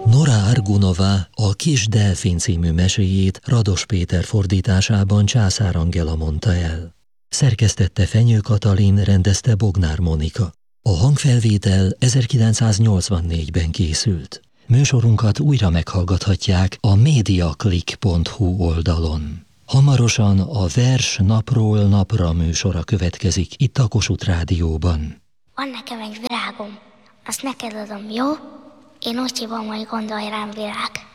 Nora Argunova a Kis delfin című meséjét Rados Péter fordításában Császár Angela mondta el. Szerkesztette Fenyő Katalin, rendezte Bognár Monika. A hangfelvétel 1984-ben készült. Műsorunkat újra meghallgathatják a mediaclick.hu oldalon. Hamarosan a Vers napról napra műsora következik itt a Kossuth Rádióban. Van nekem egy virágom, azt neked adom, jó? Én úgy hívom, hogy gondolj rám, virág.